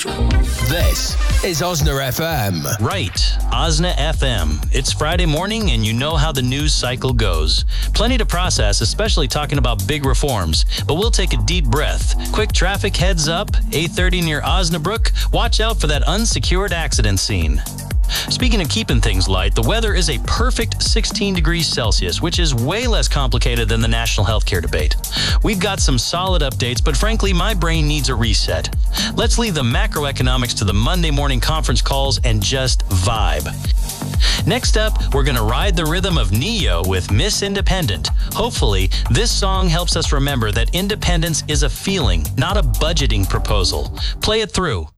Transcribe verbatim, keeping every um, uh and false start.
This is Osna F M. Right, Osna F M. It's Friday morning and you know how the news cycle goes. Plenty to process, especially talking about big reforms. But we'll take a deep breath. Quick traffic heads up, eight thirty near Osnabrook. Watch out for that unsecured accident scene. Speaking of keeping things light, the weather is a perfect sixteen degrees Celsius, which is way less complicated than the national healthcare debate. We've got some solid updates, but frankly, my brain needs a reset. Let's leave the macroeconomics to the Monday morning conference calls and just vibe. Next up, we're going to ride the rhythm of Neo with Miss Independent. Hopefully, this song helps us remember that independence is a feeling, not a budgeting proposal. Play it through.